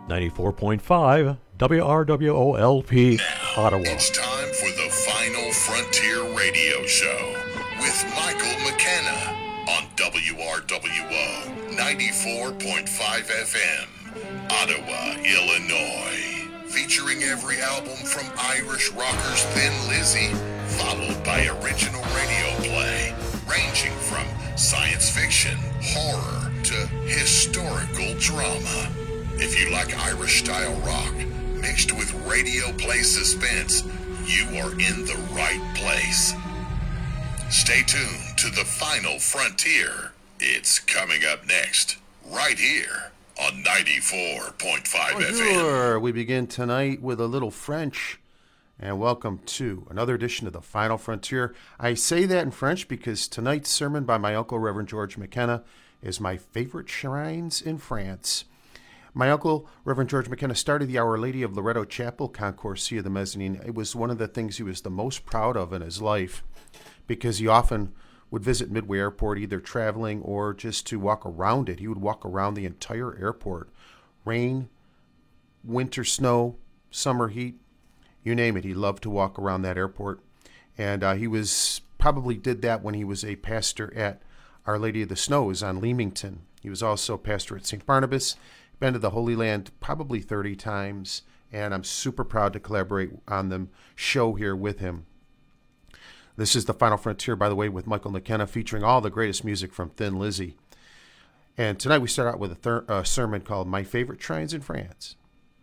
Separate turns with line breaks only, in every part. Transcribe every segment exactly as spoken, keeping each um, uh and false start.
ninety-four point five W R W O L P,
Now,
Ottawa.
it's time for the Final Frontier Radio Show with Michael McKenna on W R W O ninety-four point five F M, Ottawa, Illinois. Featuring every album from Irish rockers Thin Lizzy, followed by original radio play, ranging from science fiction, horror, to historical drama. If you like Irish-style rock mixed with radio play suspense, you are in the right place. Stay tuned to The Final Frontier. It's coming up next, right here on ninety-four point five F M.
Bonjour. We begin tonight with a little French, and welcome to another edition of The Final Frontier. I say that in French because tonight's sermon by my uncle, Reverend George McKenna, is my favorite shrines in France. My uncle, Reverend George McKenna, started the Our Lady of Loretto Chapel Concourse of the Mezzanine. It was one of the things he was the most proud of in his life because he often would visit Midway Airport, either traveling or just to walk around it. He would walk around the entire airport. Rain, winter snow, summer heat, you name it. He loved to walk around that airport. And uh, he was probably did that when he was a pastor at Our Lady of the Snows on Leamington. He was also pastor at Saint Barnabas. Been to the Holy Land probably thirty times, and I'm super proud to collaborate on the show here with him. This is The Final Frontier, by the way, with Michael McKenna, featuring all the greatest music from Thin Lizzy. And tonight we start out with a thir- uh, sermon called My Favorite Shrines in France.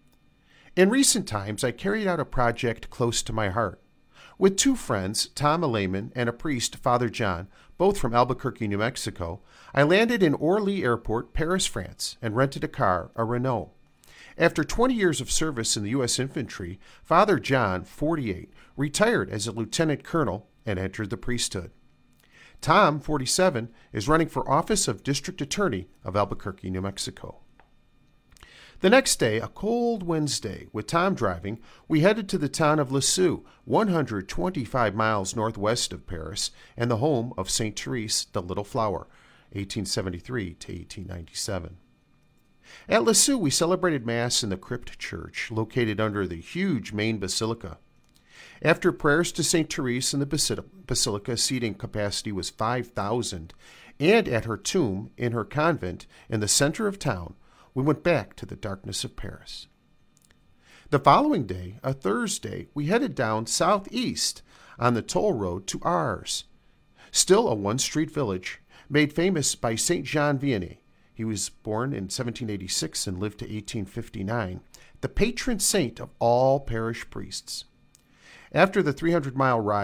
In recent times, I carried out a project close to my heart. With two friends, Tom, a layman, and a priest, Father John, both from Albuquerque, New Mexico, I landed in Orly Airport, Paris, France, and rented a car, a Renault. After twenty years of service in the U S infantry, Father John, forty-eight, retired as a lieutenant colonel and entered the priesthood. Tom, forty-seven, is running for office of District Attorney of Albuquerque, New Mexico. The next day, a cold Wednesday, with Tom driving, we headed to the town of Lisieux, one hundred twenty-five miles northwest of Paris, and the home of Saint Therese, the Little Flower, eighteen seventy-three to eighteen ninety-seven. At Lisieux, we celebrated Mass in the Crypt Church, located under the huge main basilica. After prayers to Saint Therese in the basilica, seating capacity was five thousand, and at her tomb in her convent in the center of town, we went back to the darkness of Paris. The following day, a Thursday, we headed down southeast on the toll road to Ars, still a one-street village made famous by Saint Jean Vianney. He was born in seventeen eighty-six and lived to eighteen fifty-nine, the patron saint of all parish priests. After the three hundred mile ride